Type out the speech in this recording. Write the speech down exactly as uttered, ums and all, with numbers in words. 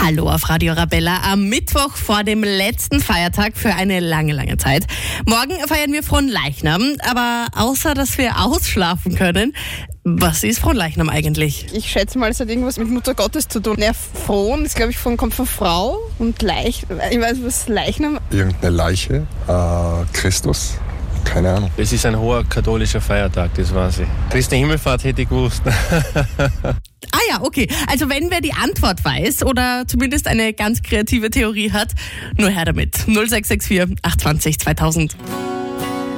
Hallo auf Radio Arabella am Mittwoch vor dem letzten Feiertag für eine lange, lange Zeit. Morgen feiern wir Fronleichnam, aber außer dass wir ausschlafen können, was ist Fronleichnam eigentlich? Ich schätze mal, es hat irgendwas mit Mutter Gottes zu tun. Ja, Fron ist, glaube ich, von, kommt von Frau und Leich, ich weiß was, Leichnam. Irgendeine Leiche, äh, Christus, keine Ahnung. Es ist ein hoher katholischer Feiertag, das weiß ich. Christi Himmelfahrt hätte ich gewusst. Ah ja, okay. Also wenn wer die Antwort weiß oder zumindest eine ganz kreative Theorie hat, nur her damit. null sechs sechs vier acht zwei null zweitausend.